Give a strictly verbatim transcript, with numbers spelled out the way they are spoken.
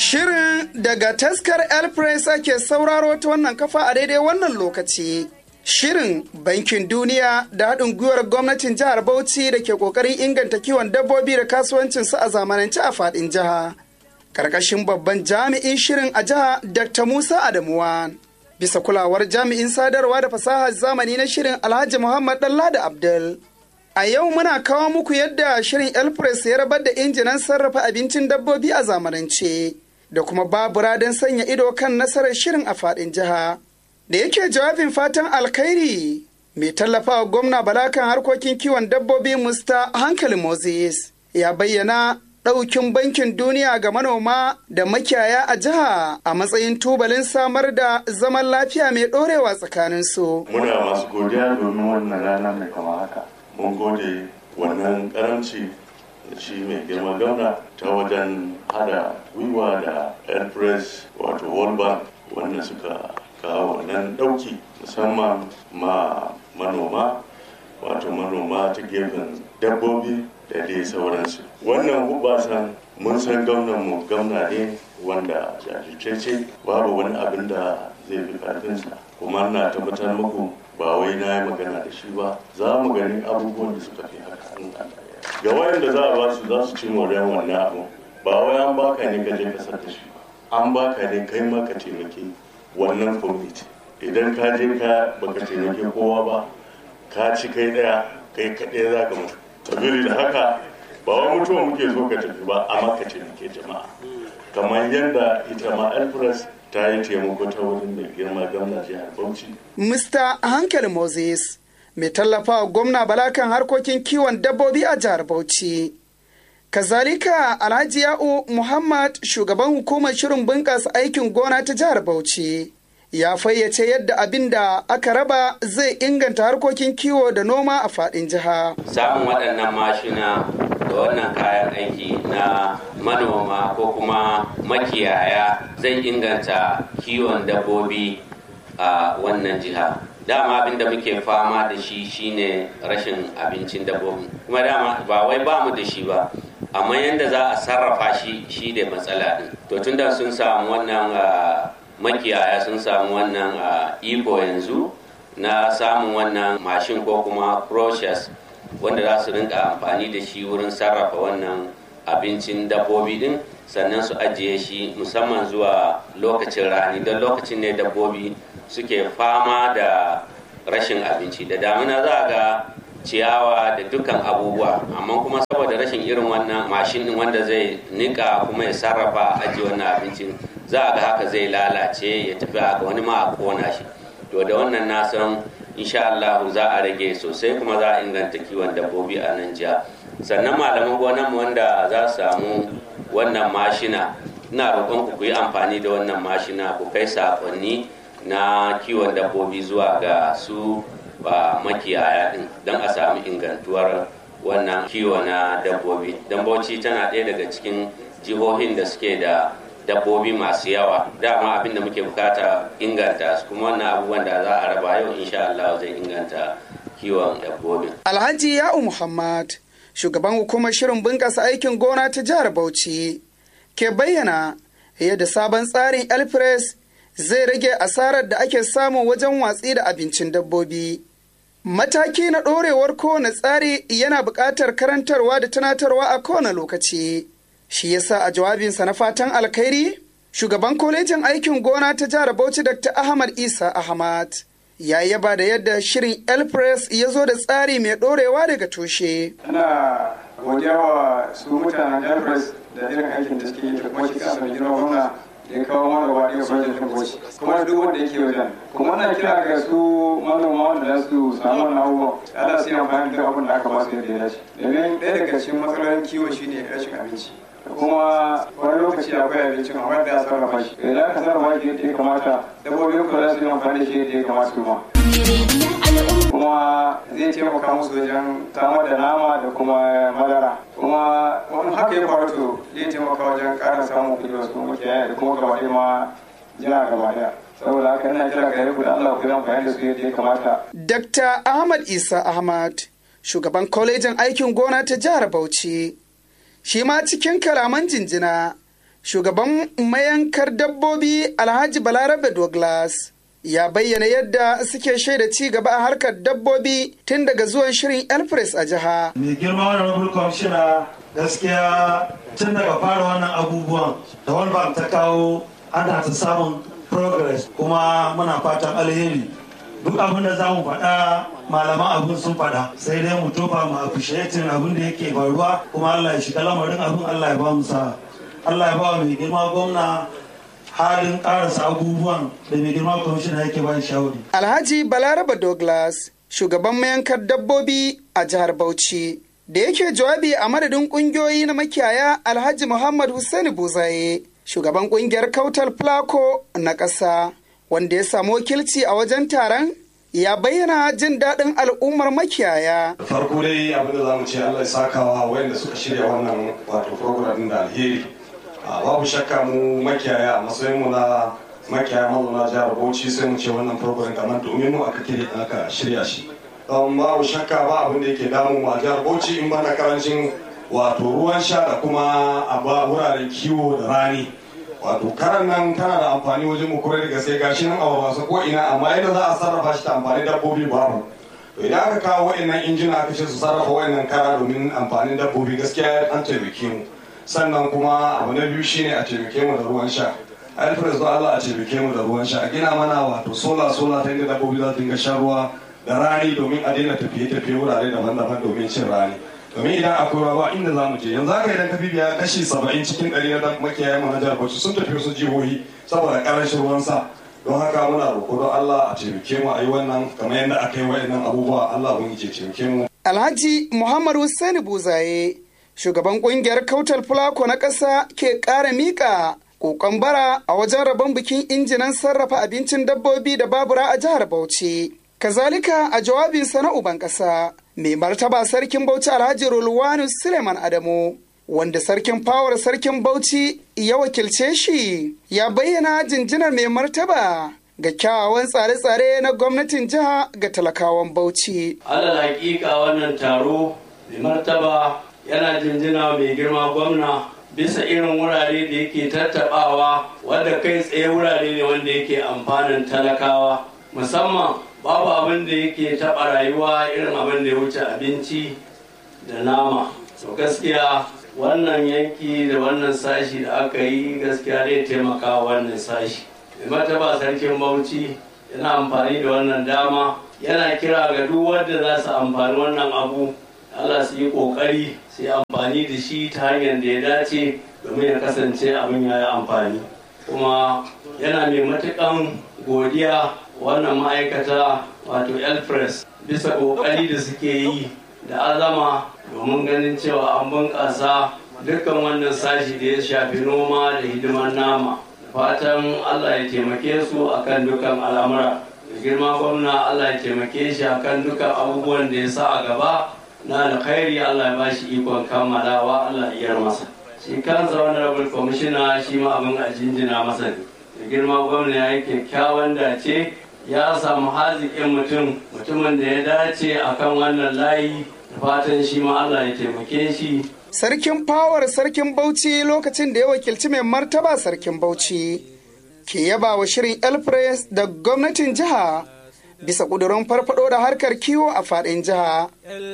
Shirin daga taskar El Press ake sauraro ta wannan kafa a daidai wannan lokaci. Shirin Bankin Duniya da haɗin gwiwar gwamnatin jihar Bauchi da ke ƙoƙarin inganta kiwon dabbobi da kasuwancinsu a zamanance a faɗin jiha. Ƙarƙashin babban jami'in shirin a jiha Dakta Musa Adamuwa. Bisa kulawar jami'in sadarwa da fasahar zamani na shirin Alhaji Muhammad Dallada Abdul. A yau muna kawo muku yadda shirin El Press ya rabar da injinan sarrafa abincin dabbobi a zamanance da kuma babura don sanya ido kan nasarar shirin a faɗin jiha. Da yake jawabin fatan alkhairi mai tallafawa gwamna Bala kan harkokin kiwon dabbobi Musta Hankali Moses ya bayyana ɗaukin bankin duniya ga manoma da makiyaya a jiha a matsayin tubalin samar da zaman lafiya mai ɗorewa tsakaninsu. Muna masu godiya domin wannan rana mai kama haka. Mun gode wannan karamci da shi mai girma gwamna ta wajen hada gwiwa da El Press wato World Bank wanda suka kawo wannan ɗauki musamman ma manoma wato manoma ta gefen dabbobi da dai sauransu. Wannan hubasan mun san gwamnanmu gwamna ne wanda jajirce babu wani abin da zai fi karfinsa, kuma na tabbatar muku ba wai na yi magana da shi ba, za mu gani abubuwan da suka fi haka. Ga wayanda za a ba su za su ci moriyar wannan abu, ba wai an baka ne ka je kasar da shi ba, an baka ne kai ma ka taimake wannan kwamiti. Idan ka je ka baka taimake kowa ba, ka ci kai daya kai kaɗai za ka mutu. Sabili da haka ba wai mutuwa muke so ka tafi ba, amma ka taimake jama'a kamar yadda ita ma El Press ta yi taimako ta wurin mai girma gwamna jihar Bauchi. Mista Hankali Moses mai tallafawa gwamna Bala kan harkokin kiwon dabbobi a jihar Bauchi. Kazalika Alhaji Ya'u Muhammad shugaban hukumar shirin bunƙasa aikin gona ta jihar Bauchi ya fayyace yadda abin da aka raba zai inganta harkokin kiwo da noma a faɗin jiha. Samun waɗannan mashina da wannan kayan aiki na manoma ko kuma makiyaya zai inganta kiwon dabbobi a wannan jiha. Dama abin da muke fama da shi shine rashin abincin dabbobi, kuma dama ba wai ba mu da shi ba, amma yadda za a sarrafa shi shi da matsala ɗin. To tunda sun samu wannan makiyaya sun samu wannan iko yanzu na samun wannan mashin ko kuma process wanda za su rinka amfani da shi wurin sarrafa wannan abincin dabbobi din, sannan su ajiye shi musamman zuwa lokacin rani, don lokacin ne dabbobi suke fama da rashin abinci. Da damina za ga ciyawa da dukkan abubuwa, amma kuma saboda rashin irin wannan mashin din wanda zai nika kuma ya sarrafa ajiye wannan abincin, za a ga haka zai lalace ya tafi haka, wani ma a kona shi. To da wannan na san insha Allah za a rage sosai kuma za a inganta kiwon dabbobi a nan jiya. Sannan malaman gonan mu wanda za su samu wannan mashina, ina roƙon ku yi amfani da wannan mashina ku kai sakonni na kiwon dabbobi zuwa ga su ba makiyaya din, don a samu ingantuwar wannan kiwo na dabbobi. Dan Bauchi tana ɗaya daga cikin jihohin da suke da dabbobi masu yawa. Dama abin da muke bukata inganta su, kuma wannan abubuwan da za a raba yau insha Allah zai inganta kiwon dabbobi. Alhaji Ya'u Muhammad shugaban hukumar shirin bunƙasa aikin gona ta jihar Bauchi ke bayyana yadda sabon tsarin El Press zai rage asarar da ake samu wajen watsi da abincin dabbobi. Mataki na ɗorewar kowane tsari yana buƙatar karantarwa da tunatarwa a kowane lokaci. Shi yasa a jawabinsa na fatan alkhairi, shugaban kwalejin aikin gona ta jihar Bauchi Dakta Ahmad Isa Ahmad ya yaba da yadda shirin El Press ya zo da tsari mai ɗorewa daga tushe. Ana godiya wa su mutanen El Press da irin aikin da suke yi da kuma shi kasa mai girma gwamna da ya kawo mana gaba ɗaya wajen kan Bauchi, kuma duk wanda yake wajen. Kuma na kira ga su manoma wanda za su samu wannan abubuwan, Allah sai amfani da abin da aka ba su yadda ya dace. Domin ɗaya daga cikin matsalolin kiwo shine rashin abinci. Kuma wani lokaci akwai abincin a wanda ya sarrafa shi, idan aka sarrafa shi yadda ya kamata dabbobin ku za su yi amfani da shi yadda ya kamata kuma kuma zai taimaka musu wajen samar da nama da kuma madara, kuma wani haka ya faru to zai taimaka wajen ƙara samun kuɗi wasu makiyaya da kuma gaba ma jiha gaba ɗaya. Saboda haka ina kira gare ku da Allah ku yi amfani da su yadda ya kamata. Dakta Ahmad Isa Ahmad shugaban kwalejin aikin gona ta jihar Bauchi shi ma cikin kalaman jinjina shugaban mayankar dabbobi Alhaji Balarabe Douglas ya bayyana yadda suke shaida ci gaba a harkar dabbobi tun daga zuwan shirin Elpress a jiha. Mai girma wani rabul kwamishina gaskiya tun daga fara wannan abubuwan da World Bank ta kawo ana ta samun progress kuma muna fatan alheri. Duk abin da za mu faɗa malaman abin sun faɗa sai dai mu tofa mu appreciating abin da yake faruwa kuma Allah ya shiga lamarin abin Allah ya ba mu sa. Allah ya ba mai girma gwamna halin karasa abubuwan da mai girma kwamishina yake ba shawari. Alhaji Balaraba Douglas, shugaban mayankar dabbobi a jihar Bauchi, da yake jawabi a madadin kungiyoyi na makiyaya Alhaji Muhammad Hussaini Buzaye, shugaban kungiyar Kautal Plako na ƙasa, wanda ya samu wakilci a wajen taron, ya bayyana jin daɗin al'ummar makiyaya. Farko dai abin da za mu ce Allah ya sakawa wayanda suka shirya wannan wato program da alheri. Babu shakka mu makiyaya a matsayin mu na makiyaya mazauna jihar Bauchi sai mu ce wannan program kamar domin mu aka kire aka shirya shi. Don babu shakka ba abin da yake damu a jihar Bauchi in ba na karancin wato ruwan sha da kuma a ba wuraren kiwo da rani. Wato karan nan tana da amfani wajen mu kore daga sai gashi nan a wasu ko ina amma yadda za a sarrafa shi ta amfani dabbobi babu. To idan aka kawo wa'annan injina aka ce su sarrafa wa'annan kara domin amfanin dabbobi gaskiya an taimake mu. Sannan kuma abu na biyu shine a taimake mu da ruwan sha. Elpress don Allah a taimake mu da ruwan sha. A gina mana wato sola sola ta inda dabbobi za su dinga shan ruwa da rani domin a daina tafiye-tafiye wurare daban-daban domin cin rani. Domin idan akwai ruwa ba inda za mu je. Yanzu haka idan ka bibiya kashi saba'in cikin ɗari na makiyayan mu na jihar Bauchi sun tafi su jihohi saboda ƙarancin ruwan sa. Don haka muna roƙo don Allah a taimake mu a yi wannan kamar yadda aka yi wa'annan abubuwa Allah ubangiji ya taimake mu. Alhaji Muhammad Hussaini Buzaye, shugaban kungiyar Kautal Fulako na ƙasa, ke ƙara miƙa kokon bara a wajen rabon bikin injinan sarrafa abincin dabbobi da babura a jihar Bauchi. Kazalika a jawabinsa na uban ƙasa, mai martaba sarkin Bauchi Alhaji Rulwanu Suleiman Adamu, wanda sarkin fawar sarkin Bauchi ya wakilce shi, ya bayyana jinjinar mai martaba ga kyawawan tsare-tsare na gwamnatin jiha ga talakawan Bauchi. Alal hakika wannan taro mai martaba yana jinjina mai girma gwamna bisa irin wurare da yake tattabawa wadda kai tsaye wurare ne wanda yake amfanin talakawa, musamman babu abin da yake taɓa rayuwa irin abin da ya wuce abinci da nama. To gaskiya wannan yanki da wannan sashi da aka yi gaskiya zai taimaka wannan sashi. Mai martaba sarkin Bauchi yana amfani da wannan dama, yana kira ga duk wanda za su amfani wannan abu Allah su yi ƙoƙari su yi amfani da shi ta hanyar da ya dace domin ya kasance abin ya yi amfani. Kuma yana mai matuƙan godiya wannan ma'aikata wato Elpress bisa ƙoƙari da suke yi da azama domin ganin cewa an bunƙasa dukkan wannan sashi da ya shafi noma da hidimar nama. Fatan Allah ya taimake su akan dukkan al'amura. Da girma gwamna Allah ya taimake shi akan dukkan abubuwan da ya sa a gaba na alkhairi. Allah ya bashi ikon kammalawa, Allah ya masa. Shi kansa honorable commissioner shi ma abin a jinjina masa ne. Da girma gwamna ya yi kyakkyawan dace, ya samu haziƙin mutum mutumin da ya dace akan wannan layi. Da fatan shi ma Allah ya taimake shi. Sarkin fawar sarkin Bauchi lokacin da ya wakilci mai martaba sarkin Bauchi ke yaba wa shirin Elpress da gwamnatin jiha bisa ƙudurin farfado da harkar kiwo a faɗin jiha.